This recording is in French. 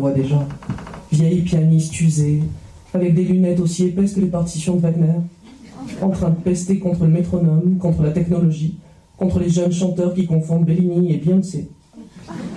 vois déjà. Vieille pianiste usée, avec des lunettes aussi épaisses que les partitions de Wagner, en train de pester contre le métronome, contre la technologie, contre les jeunes chanteurs qui confondent Bellini et Beyoncé.